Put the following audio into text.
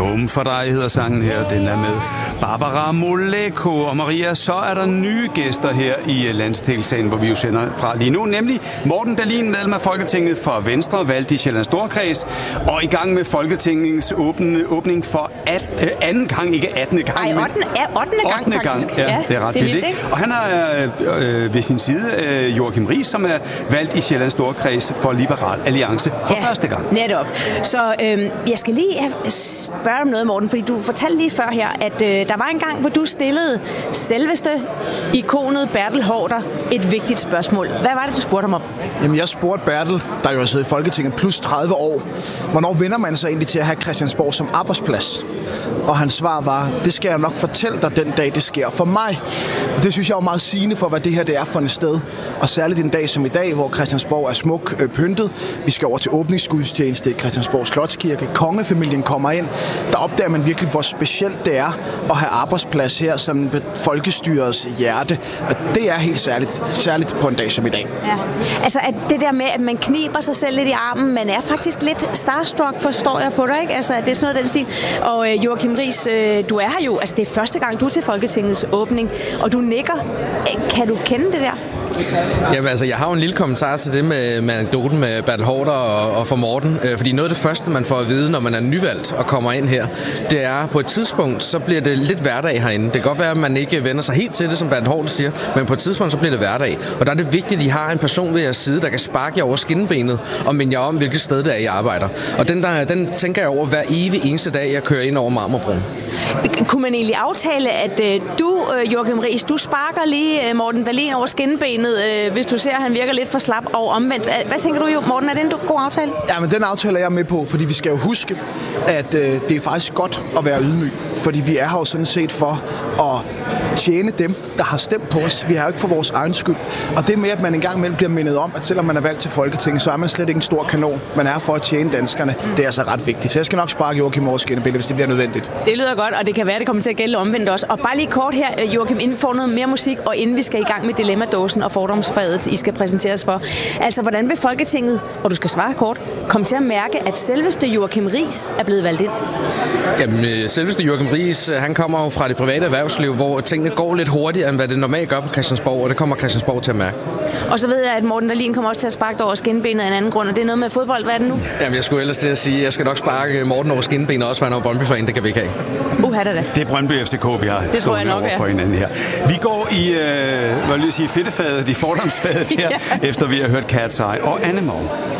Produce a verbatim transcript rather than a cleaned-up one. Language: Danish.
Rum for dig hedder sangen her. Den er med Barbara Moleko. Og Maria, så er der nye gæster her i Landstilsagen, hvor vi jo sender fra lige nu. Nemlig Morten Dahlin, medlem af Folketinget for Venstre, valgt i Sjællands Storkreds. Og i gang med Folketingets åbne, åbning for at, øh, anden gang, ikke attende gang. Nej, ottende, ja, ottende gang ottende faktisk. Gang. Ja, ja, det er ret vildt. Og han har øh, øh, ved sin side øh, Joachim Riis, som er valgt i Sjællands Storkreds for Liberal Alliance for ja, første gang. Netop. Så øh, jeg skal lige spørge om noget, Morten, fordi du fortalte lige før her, at øh, der var en gang, hvor du stillede selveste ikonet Bertel Haarder et vigtigt spørgsmål. Hvad var det, du spurgte ham om? Jamen, jeg spurgte Bertel, der jo har siddet i Folketinget plus tredive år, hvornår vender man sig egentlig til at have Christiansborg som arbejdsplads? Og hans svar var, det skal jeg nok fortælle dig den dag, det sker for mig. Og det synes jeg er meget sigende for, hvad det her det er for et sted. Og særligt en dag som i dag, hvor Christiansborg er smuk øh, pyntet. Vi skal over til åbningsgudstjeneste i Christiansborg Slotskirke. Kongefamilien kommer ind. Der opdager man virkelig, hvor specielt det er at have arbejdsplads her, som folkestyrets hjerte. Og det er helt særligt, særligt på en dag som i dag. Ja. Altså at det der med, at man kniber sig selv lidt i armen, man er faktisk lidt starstruck, forstår jeg på dig, ikke? Altså det er sådan noget den stil. Og øh, Joachim Riis, øh, du er her jo, altså det er første gang, du er til Folketingets åbning, og du nikker. Kan du kende det der? Jamen altså, jeg har jo en lille kommentar til det med, med anekdoten med Bertel Haarder og, og for Morten. Øh, fordi noget af det første, man får at vide, når man er nyvalgt og kommer ind her, det er, på et tidspunkt, så bliver det lidt hverdag herinde. Det kan godt være, at man ikke vender sig helt til det, som Bertel Haarder siger, men på et tidspunkt, så bliver det hverdag. Og der er det vigtigt, at I har en person ved jeres side, der kan sparke jer over skinnebenet og minde jer om, hvilket sted det er, I arbejder. Og den, der, den tænker jeg over hver evig eneste dag, jeg kører ind over Marmorbroen. Kunne man egentlig aftale, at øh, du, øh, Joachim Riis, du sparker lige øh, Morten Dahlin over skinnebenet, øh, hvis du ser, at han virker lidt for slap og omvendt. Hvad tænker du, jo, Morten? Er det en god aftale? Ja, men den aftale er jeg med på, fordi vi skal jo huske, at øh, det er faktisk godt at være ydmyg. Fordi vi er her jo sådan set for at tjene dem, der har stemt på os. Vi er jo ikke for vores egen skyld. Og det med, at man engang imellem bliver mindet om, at selvom man er valgt til Folketinget, så er man slet ikke en stor kanon. Man er for at tjene danskerne. Det er altså ret vigtigt. Så jeg skal nok sparke Joachim over skinnebenet, hvis det bliver nødvendigt. Det lyder godt, og det kan være, det kommer til at gælde omvendt også. Og bare lige kort her, Joachim, inden vi får noget mere musik, og inden vi skal i gang med dilemmadåsen og fordomsfadet, I skal præsenteres for. Altså, hvordan vil Folketinget, og du skal svare kort, komme til at mærke, at selveste Joachim Riis er blevet valgt ind? Jamen, selveste Joachim Riis, han kommer jo fra det private erhvervsliv, hvor tingene går lidt hurtigere, end hvad det normalt gør på Christiansborg, og det kommer Christiansborg til at mærke. Og så ved jeg, at Morten Dahlin kommer også til at sparke over skinbenet af en anden grund, og det er noget med fodbold. Hvad er det nu? Jamen, jeg skulle ellers til at sige, at jeg skal nok sparke Morten over skinbenet, også for han er Brøndby-fan, det kan vi ikke have. Uha, det er det. Det er Brøndby F C K, vi har det tror jeg nok, over for hinanden her. Vi går i, øh, hvad vil jeg sige, fedtefadet, i fordomsfadet her, ja. Efter vi har hørt Cat's Eye og Animal.